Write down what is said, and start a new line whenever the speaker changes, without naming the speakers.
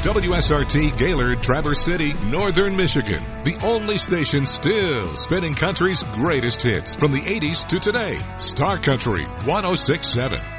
WSRT Gaylord, Traverse City, Northern Michigan. The only station still spinning country's greatest hits from the 80s to today. Star Country 106.7.